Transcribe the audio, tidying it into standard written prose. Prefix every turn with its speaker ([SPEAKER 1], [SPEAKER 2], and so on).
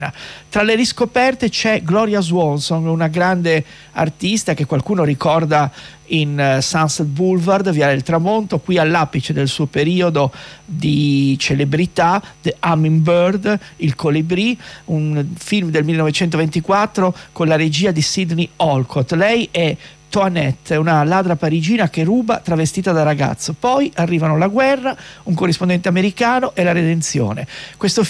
[SPEAKER 1] Tra le riscoperte c'è Gloria Swanson, una grande artista che qualcuno ricorda in Sunset Boulevard, Viale del Tramonto, qui all'apice del suo periodo di celebrità, The Hummingbird, Il Colibrì, un film del 1924 con la regia di Sidney Olcott. Lei è Toinette, una ladra parigina che ruba travestita da ragazzo. Poi arrivano la guerra, un corrispondente americano e la redenzione. Questo